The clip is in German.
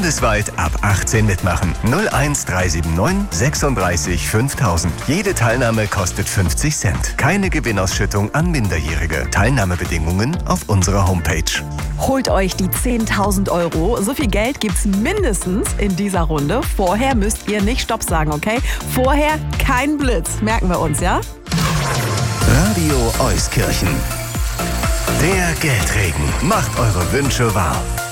Bundesweit ab 18 mitmachen. 01379 36 5000. Jede Teilnahme kostet 50 Cent. Keine Gewinnausschüttung an Minderjährige. Teilnahmebedingungen auf unserer Homepage. Holt euch die 10.000 Euro. So viel Geld gibt's mindestens in dieser Runde. Vorher müsst ihr nicht Stopp sagen, okay? Vorher kein Blitz. Merken wir uns, ja? Radio Euskirchen. Der Geldregen macht eure Wünsche wahr.